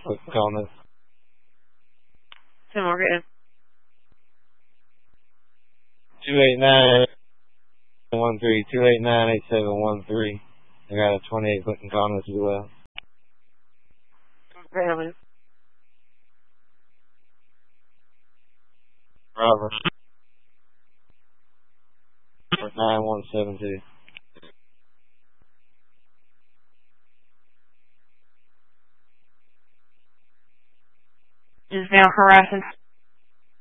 quick comment. 10 more, good. 289-8713. I got a 28 clicking comments as well. Really? Robert. 9172. Is now harassing